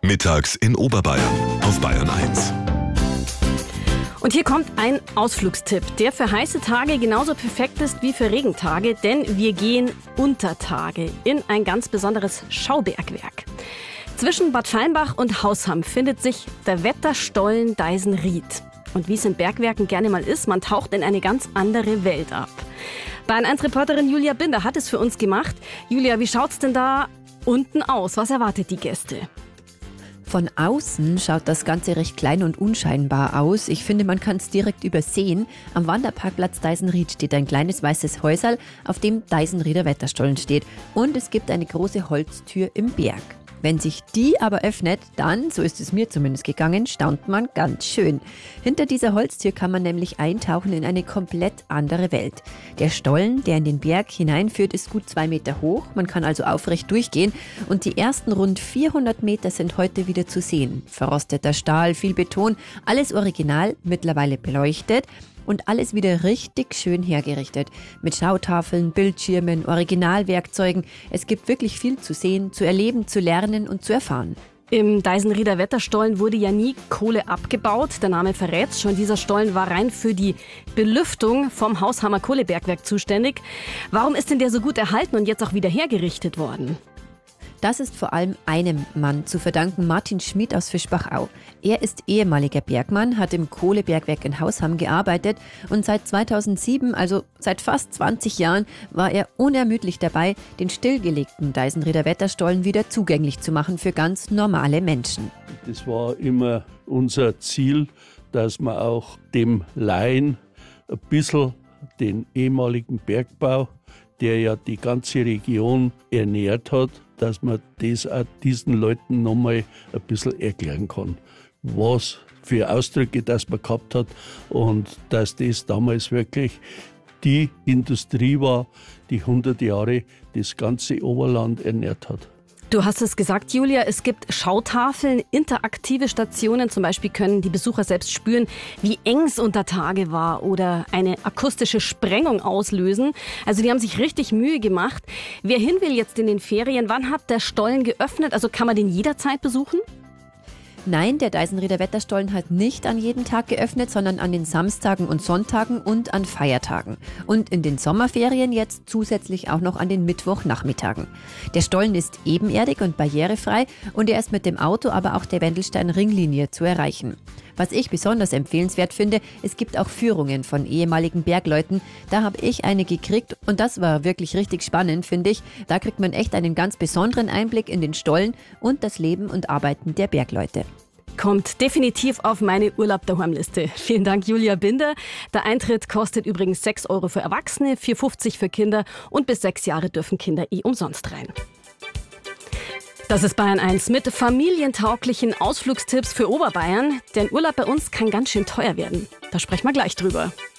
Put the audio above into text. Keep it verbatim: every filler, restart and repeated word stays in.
Mittags in Oberbayern auf Bayern eins. Und hier kommt ein Ausflugstipp, der für heiße Tage genauso perfekt ist wie für Regentage, denn wir gehen unter Tage in ein ganz besonderes Schaubergwerk. Zwischen Bad Scheinbach und Hausham findet sich der Wetterstollen Deisenried. Und wie es in Bergwerken gerne mal ist, man taucht in eine ganz andere Welt ab. Bayern eins Reporterin Julia Binder hat es für uns gemacht. Julia, wie schaut's denn da unten aus? Was erwartet die Gäste? Von außen schaut das Ganze recht klein und unscheinbar aus. Ich finde, man kann es direkt übersehen. Am Wanderparkplatz Deisenried steht ein kleines weißes Häuserl, auf dem Deisenrieder Wetterstollen steht. Und es gibt eine große Holztür im Berg. Wenn sich die aber öffnet, dann, so ist es mir zumindest gegangen, staunt man ganz schön. Hinter dieser Holztür kann man nämlich eintauchen in eine komplett andere Welt. Der Stollen, der in den Berg hineinführt, ist gut zwei Meter hoch. Man kann also aufrecht durchgehen. Und die ersten rund vierhundert Meter sind heute wieder zu sehen. Verrosteter Stahl, viel Beton, alles original, mittlerweile beleuchtet. Und alles wieder richtig schön hergerichtet. Mit Schautafeln, Bildschirmen, Originalwerkzeugen. Es gibt wirklich viel zu sehen, zu erleben, zu lernen und zu erfahren. Im Deisenrieder Wetterstollen wurde ja nie Kohle abgebaut. Der Name verrät's schon. Dieser Stollen war rein für die Belüftung vom Haushamer Kohlebergwerk zuständig. Warum ist denn der so gut erhalten und jetzt auch wieder hergerichtet worden? Das ist vor allem einem Mann zu verdanken, Martin Schmid aus Fischbachau. Er ist ehemaliger Bergmann, hat im Kohlebergwerk in Hausham gearbeitet und seit zweitausendsieben, also seit fast zwanzig Jahren, war er unermüdlich dabei, den stillgelegten Deisenrieder Wetterstollen wieder zugänglich zu machen für ganz normale Menschen. Das war immer unser Ziel, dass man auch dem Laien ein bisschen den ehemaligen Bergbau, der ja die ganze Region ernährt hat, dass man das auch diesen Leuten nochmal ein bisschen erklären kann, was für Ausdrücke das man gehabt hat und dass das damals wirklich die Industrie war, die hundert Jahre das ganze Oberland ernährt hat. Du hast es gesagt, Julia, es gibt Schautafeln, interaktive Stationen. Zum Beispiel können die Besucher selbst spüren, wie eng es unter Tage war oder eine akustische Sprengung auslösen. Also die haben sich richtig Mühe gemacht. Wer hin will jetzt in den Ferien, wann hat der Stollen geöffnet? Also kann man den jederzeit besuchen? Nein, der Deisenrieder Wetterstollen hat nicht an jedem Tag geöffnet, sondern an den Samstagen und Sonntagen und an Feiertagen. Und in den Sommerferien jetzt zusätzlich auch noch an den Mittwochnachmittagen. Der Stollen ist ebenerdig und barrierefrei und er ist mit dem Auto, aber auch der Wendelstein-Ringlinie zu erreichen. Was ich besonders empfehlenswert finde, es gibt auch Führungen von ehemaligen Bergleuten. Da habe ich eine gekriegt und das war wirklich richtig spannend, finde ich. Da kriegt man echt einen ganz besonderen Einblick in den Stollen und das Leben und Arbeiten der Bergleute. Kommt definitiv auf meine Urlaub-daheim-Liste. Vielen Dank, Julia Binder. Der Eintritt kostet übrigens sechs Euro für Erwachsene, vier fünfzig für Kinder und bis sechs Jahre dürfen Kinder eh umsonst rein. Das ist Bayern eins mit familientauglichen Ausflugstipps für Oberbayern. Denn Urlaub bei uns kann ganz schön teuer werden. Da sprechen wir gleich drüber.